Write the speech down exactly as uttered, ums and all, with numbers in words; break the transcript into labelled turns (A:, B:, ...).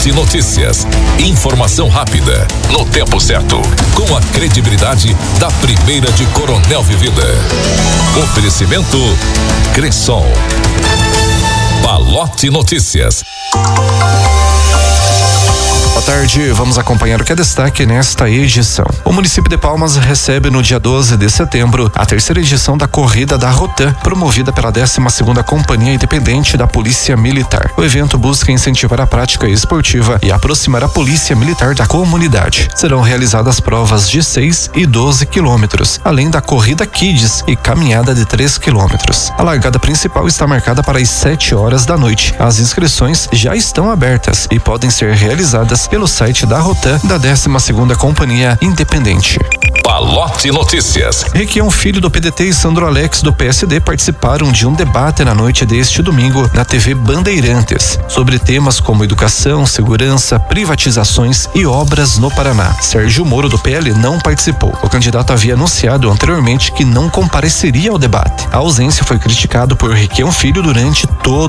A: Palote Notícias. Informação rápida, no tempo certo, com a credibilidade da primeira de Coronel Vivida. Oferecimento Cressol. Palote Notícias.
B: Boa tarde, vamos acompanhar o que é destaque nesta edição. O município de Palmas recebe no dia doze de setembro a terceira edição da Corrida da Rotan, promovida pela décima segunda Companhia Independente da Polícia Militar. O evento busca incentivar a prática esportiva e aproximar a Polícia Militar da comunidade. Serão realizadas provas de seis e doze quilômetros, além da Corrida Kids e caminhada de três quilômetros. A largada principal está marcada para as sete horas da noite. As inscrições já estão abertas e podem ser realizadas pelo site da Rotan da décima segunda Companhia Independente.
A: Palote Notícias.
B: Requião Filho do P D T e Sandro Alex do P S D participaram de um debate na noite deste domingo na T V Bandeirantes sobre temas como educação, segurança, privatizações e obras no Paraná. Sérgio Moro do P L não participou. O candidato havia anunciado anteriormente que não compareceria ao debate. A ausência foi criticada por Requião Filho durante todo